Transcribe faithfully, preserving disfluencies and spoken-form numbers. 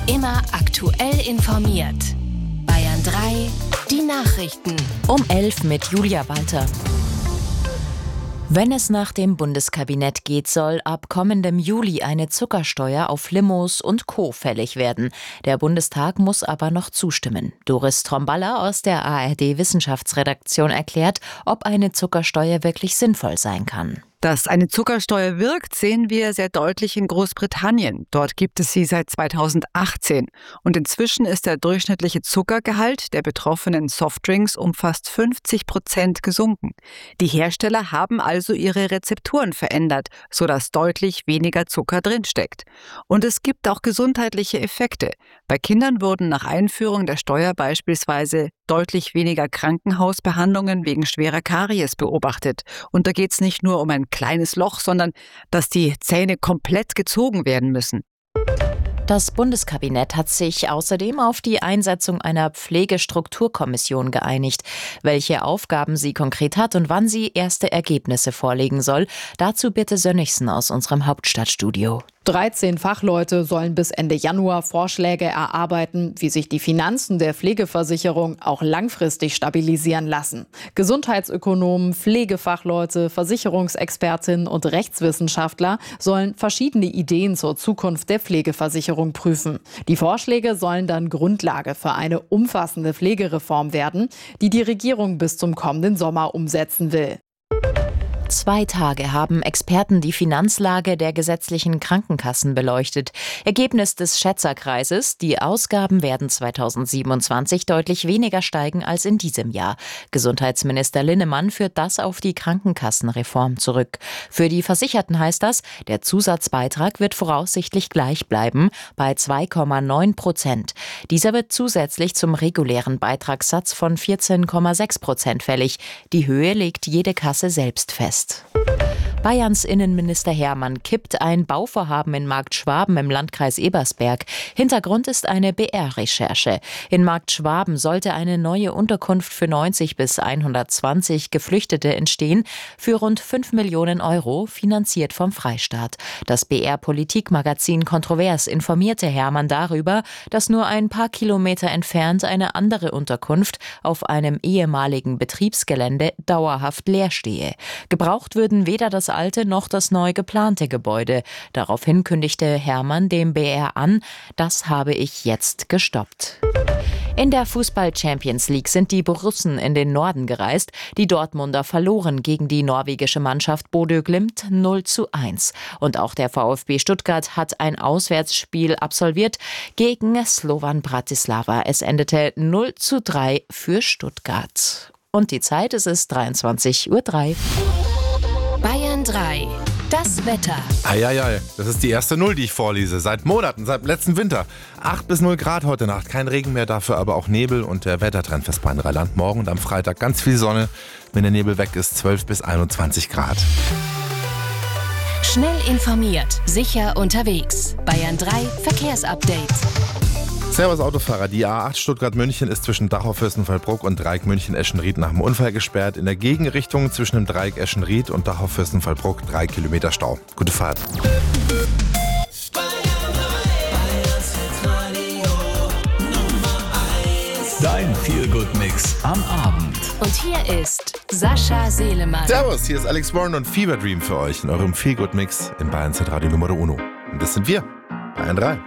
Immer aktuell informiert. Bayern drei, die Nachrichten. Um elf mit Julia Walter. Wenn es nach dem Bundeskabinett geht, soll ab kommendem Juli eine Zuckersteuer auf Limos und Co. fällig werden. Der Bundestag muss aber noch zustimmen. Doris Tromballer aus der A R D-Wissenschaftsredaktion erklärt, ob eine Zuckersteuer wirklich sinnvoll sein kann. Dass eine Zuckersteuer wirkt, sehen wir sehr deutlich in Großbritannien. Dort gibt es sie seit zweitausendachtzehn. Und inzwischen ist der durchschnittliche Zuckergehalt der betroffenen Softdrinks um fast fünfzig Prozent gesunken. Die Hersteller haben also ihre Rezepturen verändert, sodass deutlich weniger Zucker drinsteckt. Und es gibt auch gesundheitliche Effekte. Bei Kindern wurden nach Einführung der Steuer beispielsweise deutlich weniger Krankenhausbehandlungen wegen schwerer Karies beobachtet. Und da geht es nicht nur um ein kleines Loch, sondern dass die Zähne komplett gezogen werden müssen. Das Bundeskabinett hat sich außerdem auf die Einsetzung einer Pflegestrukturkommission geeinigt. Welche Aufgaben sie konkret hat und wann sie erste Ergebnisse vorlegen soll, dazu Birte Sönnigsen aus unserem Hauptstadtstudio. dreizehn Fachleute sollen bis Ende Januar Vorschläge erarbeiten, wie sich die Finanzen der Pflegeversicherung auch langfristig stabilisieren lassen. Gesundheitsökonomen, Pflegefachleute, Versicherungsexpertinnen und Rechtswissenschaftler sollen verschiedene Ideen zur Zukunft der Pflegeversicherung prüfen. Die Vorschläge sollen dann Grundlage für eine umfassende Pflegereform werden, die die Regierung bis zum kommenden Sommer umsetzen will. Zwei Tage haben Experten die Finanzlage der gesetzlichen Krankenkassen beleuchtet. Ergebnis des Schätzerkreises: Die Ausgaben werden zweitausendsiebenundzwanzig deutlich weniger steigen als in diesem Jahr. Gesundheitsminister Linnemann führt das auf die Krankenkassenreform zurück. Für die Versicherten heißt das, der Zusatzbeitrag wird voraussichtlich gleich bleiben, bei zwei Komma neun Prozent. Dieser wird zusätzlich zum regulären Beitragssatz von vierzehn Komma sechs Prozent fällig. Die Höhe legt jede Kasse selbst fest. Bayerns Innenminister Hermann kippt ein Bauvorhaben in Marktschwaben im Landkreis Ebersberg. Hintergrund ist eine B R-Recherche. In Marktschwaben sollte eine neue Unterkunft für neunzig bis hundertzwanzig Geflüchtete entstehen, für rund fünf Millionen Euro, finanziert vom Freistaat. Das B R-Politikmagazin Kontrovers informierte Hermann darüber, dass nur ein paar Kilometer entfernt eine andere Unterkunft auf einem ehemaligen Betriebsgelände dauerhaft leer stehe. Gebraucht würden weder das alte noch das neu geplante Gebäude. Daraufhin kündigte Hermann dem B R an, das habe ich jetzt gestoppt. In der Fußball-Champions League sind die Borussen in den Norden gereist. Die Dortmunder verloren gegen die norwegische Mannschaft Bodø Glimt null zu eins. Und auch der VfB Stuttgart hat ein Auswärtsspiel absolviert gegen Slovan Bratislava. Es endete null zu drei für Stuttgart. Und die Zeit, es ist dreiundzwanzig Uhr drei. Bayern drei, das Wetter. Eieiei, das ist die erste Null, die ich vorlese. Seit Monaten, seit letztem Winter. acht bis null Grad heute Nacht. Kein Regen mehr, dafür aber auch Nebel und der Wettertrend fürs Rheinland. Morgen und am Freitag ganz viel Sonne. Wenn der Nebel weg ist, zwölf bis einundzwanzig Grad. Schnell informiert, sicher unterwegs. Bayern drei Verkehrsupdate. Servus Autofahrer, die A acht Stuttgart-München ist zwischen Dachau-Fürstenfeldbruck und Dreieck München-Eschenried nach dem Unfall gesperrt. In der Gegenrichtung zwischen dem Dreieck Eschenried und Dachau-Fürstenfeldbruck drei Kilometer Stau. Gute Fahrt. Dein Feel-Good-Mix am Abend. Und hier ist Sascha Selemann. Servus, hier ist Alex Warren und Fever Dream für euch in eurem Feel-Good-Mix in Bayern Radio Nummer Uno. Und das sind wir, Bayern drei.